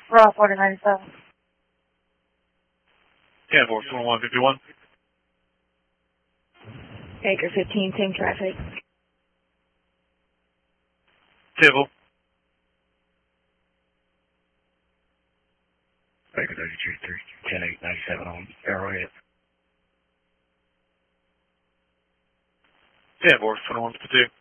Raw 4097. Yeah, Board 2151. Baker 15, same traffic. Civil. Baker 33, 10897 on Arrowhead. Yeah, Board 2152.